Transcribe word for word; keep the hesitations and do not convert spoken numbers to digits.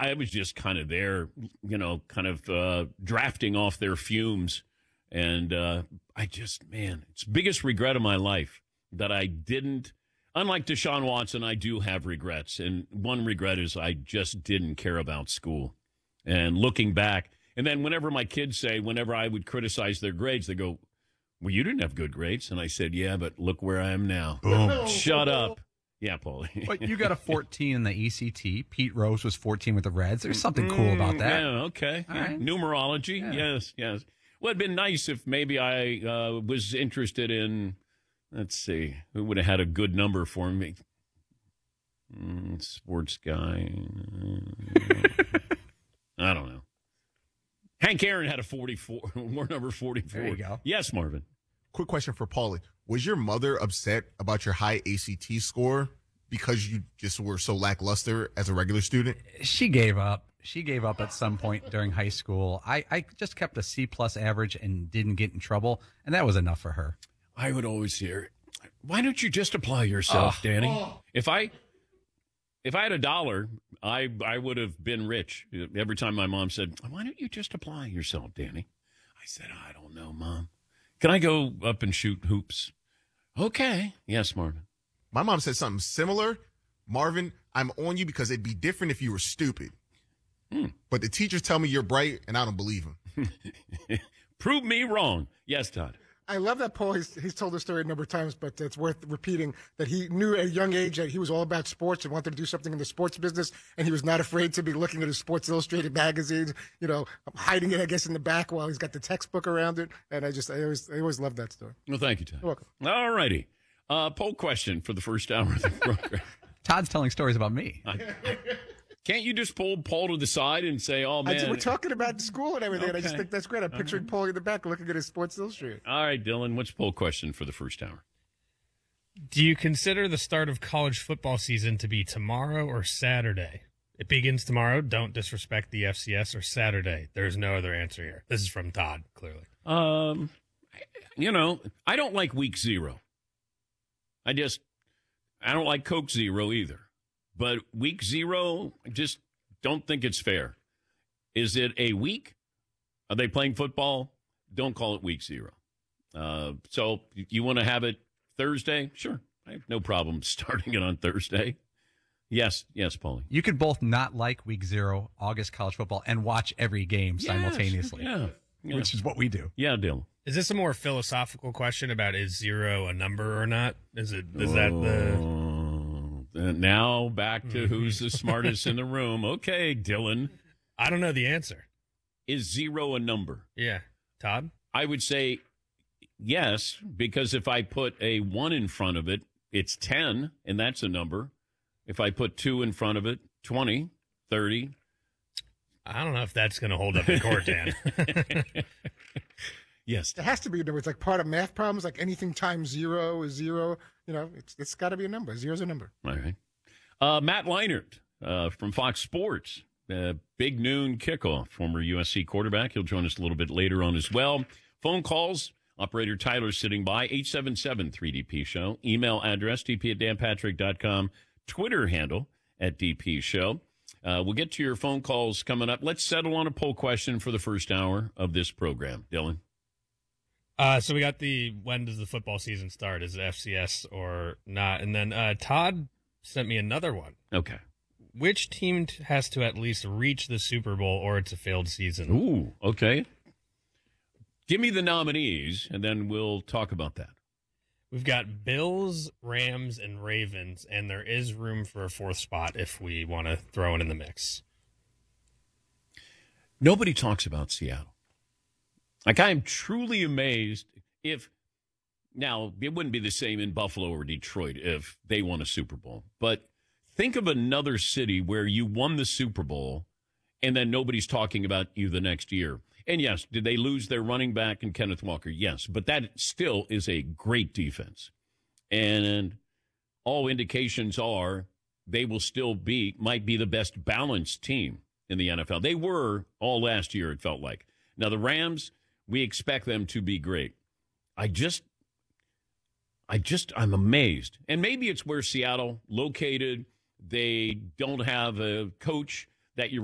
I was just kind of there, you know, kind of uh, drafting off their fumes. And uh, I just, man, it's the biggest regret of my life that I didn't, unlike Deshaun Watson, I do have regrets. And one regret is I just didn't care about school. And looking back, and then whenever my kids say, whenever I would criticize their grades, they go, well, you didn't have good grades. And I said, yeah, but look where I am now. Boom. Shut up. Yeah, Paulie. But you got a fourteen in the E C T. Pete Rose was fourteen with the Reds. There's something cool about that. Yeah, okay. All Yeah. right. Numerology, Yeah. yes, yes. Well, it'd been nice if maybe I uh, was interested in, let's see, who would have had a good number for me? Mm, sports guy. I don't know. Hank Aaron had a forty-four, war number forty-four. There you go. Yes, Marvin. Quick question for Paulie. Was your mother upset about your high A C T score because you just were so lackluster as a regular student? She gave up. She gave up at some point during high school. I, I just kept a C plus average and didn't get in trouble, and that was enough for her. I would always hear, why don't you just apply yourself, Oh. Danny? Oh. If I if I had a dollar, I I would have been rich. Every time my mom said, why don't you just apply yourself, Danny? I said, I don't know, Mom. Can I go up and shoot hoops? Okay. Yes, Marvin. My mom said something similar. Marvin, I'm on you because it'd be different if you were stupid. Hmm. But the teachers tell me you're bright, and I don't believe them. Prove me wrong. Yes, Todd. I love that Paul. He's, he's told the story a number of times, but it's worth repeating that he knew at a young age that he was all about sports and wanted to do something in the sports business, and he was not afraid to be looking at his Sports Illustrated magazines, you know, hiding it, I guess, in the back while he's got the textbook around it. And I just, I always, I always love that story. Well, thank you, Todd. You're welcome. All righty. Uh, poll question for the first hour of the program. Todd's telling stories about me. I, I, can't you just pull Paul to the side and say, oh, I man. just- we're talking about school and everything, and I just Okay. think that's great. I'm picturing Paul in the back looking at his Sports Illustrated. All right, Dylan, what's poll question for the first hour? Do you consider the start of college football season to be tomorrow or Saturday? It begins tomorrow. Don't disrespect the F C S, or Saturday. There's no other answer here. This is from Todd, clearly. Um, you know, I don't like week zero. I just, I don't like Coke Zero either. But week zero, I just don't think it's fair. Is it a week? Are they playing football? Don't call it week zero. Uh, so you want to have it Thursday? Sure. I have no problem starting it on Thursday. Yes, yes, Paulie. You could both not like week zero, August college football, and watch every game Yes, simultaneously, Yeah. yeah. which is what we do. Yeah, Dylan. Is this a more philosophical question about is zero a number or not? Is it? Is that the? Uh, now back to who's the smartest in the room. Okay, Dylan. I don't know the answer. Is zero a number? Yeah, Todd. I would say yes, because if I put a one in front of it, it's ten, and that's a number. If I put two in front of it, twenty, thirty. I don't know if that's going to hold up in court, Dan. Yes. It has to be a number. It's like part of math problems, like anything times zero is zero. You know, it's it's got to be a number. Zero's a number. All right. Uh, Matt Leinart uh, from Fox Sports. Uh, big noon kickoff. Former U S C quarterback. He'll join us a little bit later on as well. Phone calls. Operator Tyler sitting by. eight seven seven three D P Show. Email address d p at dan patrick dot com. Twitter handle at D P Show. Uh, we'll get to your phone calls coming up. Let's settle on a poll question for the first hour of this program. Dylan? Uh, so we got the when does the football season start? Is it F C S or not? And then uh, Todd sent me another one. Okay. Which team t- has to at least reach the Super Bowl or it's a failed season? Ooh, okay. Give me the nominees, and then we'll talk about that. We've got Bills, Rams, and Ravens, and there is room for a fourth spot if we want to throw it in the mix. Nobody talks about Seattle. Like, I am truly amazed if, now, it wouldn't be the same in Buffalo or Detroit if they won a Super Bowl. But think of another city where you won the Super Bowl and then nobody's talking about you the next year. And yes, did they lose their running back and Kenneth Walker? Yes, but that still is a great defense. And all indications are they will still be, might be the best balanced team in the N F L. They were all last year, it felt like. Now, the Rams, we expect them to be great. I just, I just, I'm amazed. And maybe it's where Seattle located. They don't have a coach that you